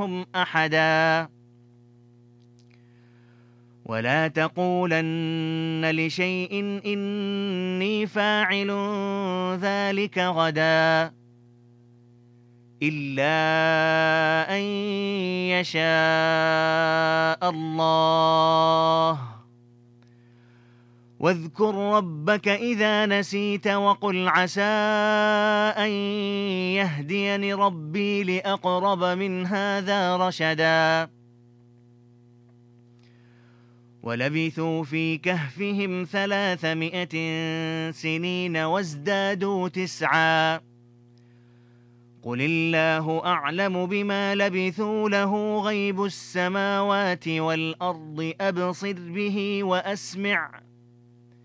منهم أحدا ولا تقولن لشيء إني فاعل ذلك غدا إلا أن يشاء الله واذكر ربك إذا نسيت وقل عسى أن يهديني ربي لأقرب من هذا رشدا ولبثوا في كهفهم 300 سنين وازدادوا 9 قل الله أعلم بما لبثوا له غيب السماوات والأرض أبصر به وأسمع